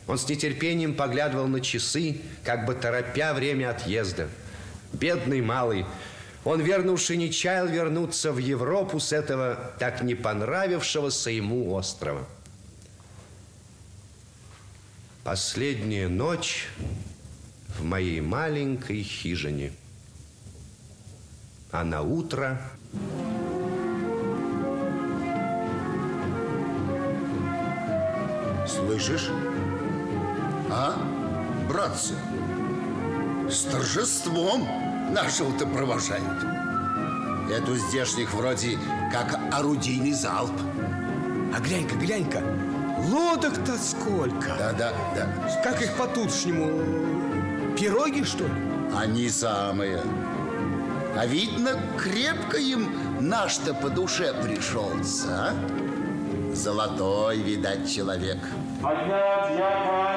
Он с нетерпением поглядывал на часы, как бы торопя время отъезда. Бедный малый. Он, верно уж, и не чаял вернуться в Европу с этого так не понравившегося ему острова. Последняя ночь в моей маленькой хижине. А на утро... Слышишь? А, братцы, с торжеством нашего-то провожают. Это у здешних вроде как орудийный залп. А глянь-ка, глянь-ка, лодок-то сколько. Да. Как их по-тутшнему, пироги, что ли? Они самые. А видно, крепко им наш-то по душе пришелся, а? Золотой, видать, человек. Поднять якорь!